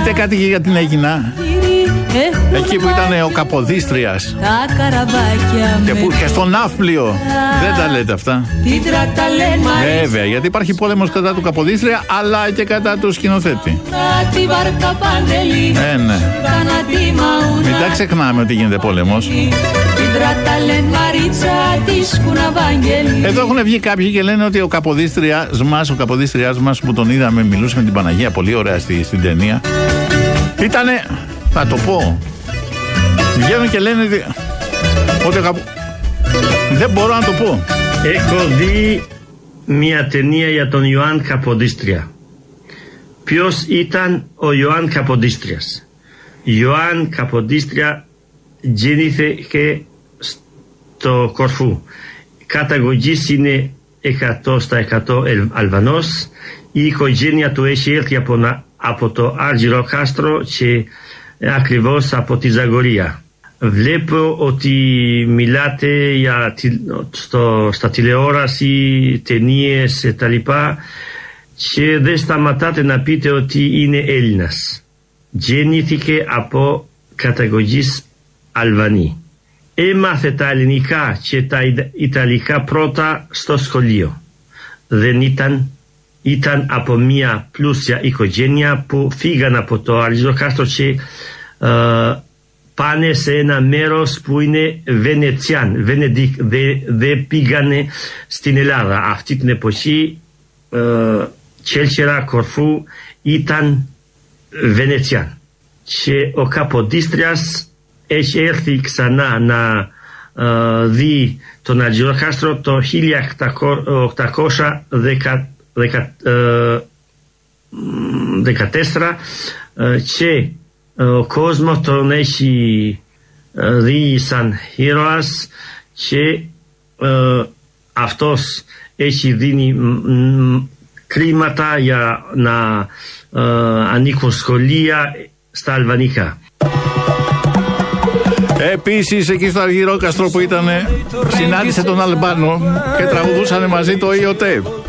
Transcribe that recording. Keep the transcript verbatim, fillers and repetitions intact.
Πείτε κάτι και για την Αίγινα. Εκεί που ήταν ο Καποδίστριας και που και στο Ναύπλιο. Δεν τα λέτε αυτά. Βέβαια, γιατί υπάρχει πόλεμος κατά του Καποδίστρια, αλλά και κατά του σκηνοθέτη. Ε, ναι. Μην τα ξεχνάμε ότι γίνεται πόλεμος. Εδώ έχουν βγει κάποιοι και λένε ότι ο Καποδίστριας μας, ο Καποδίστριας μας που τον είδαμε, μιλούσε με την Παναγία πολύ ωραία στη, στην ταινία, ήτανε, θα το πω, βγαίνουν και λένε ότι, ότι ο Καπο... δεν μπορώ να το πω. Έχω δει μια ταινία για τον Ιωάνν Καποδίστρια. Ποιος ήταν ο Ιωάνν Καποδίστριας? Ιωάνν Καποδίστρια γεννήθηκε στο Κορφού. Καταγωγής είναι εκατό τοις εκατό Αλβανός. Η οικογένεια του έχει έρθει από, από το Άργυρο Κάστρο και ακριβώς από τη Ζαγορία. Βλέπω ότι μιλάτε για, στο, στα τηλεόραση, ταινίες και τα λοιπά, και δεν σταματάτε να πείτε ότι είναι Έλληνας. Γεννήθηκε από καταγωγής Αλβανή. Έμαθε τα ελληνικά και τα ιταλικά πρώτα στο σχολείο. Δεν ήταν, ήταν από μια πλούσια οικογένεια που φύγαν από το Άργυρο Κάστρο και uh, πάνε σε ένα μέρος που είναι Βενετσιάν, Βενεδίκ, δεν δε πήγανε στην Ελλάδα. Αυτή την εποχή uh, Κέλκυρα, Κορφού ήταν Βενετσιάν. Και ο Καποδίστριας έχει έρθει ξανά να uh, δει τον Άργυρο Κάστρο το χίλια οκτακόσια δεκατέσσερα uh, και ο κόσμος τον έχει uh, δει σαν ήρωας και uh, αυτός έχει δίνει mm, κρίματα για να uh, ανήκουν σχολεία στα αλβανικά. Επίσης εκεί στο Αργυρόκαστρο που ήταν, συνάντησε τον Αλμπάνο και τραγουδούσαν μαζί το Ιωτέ.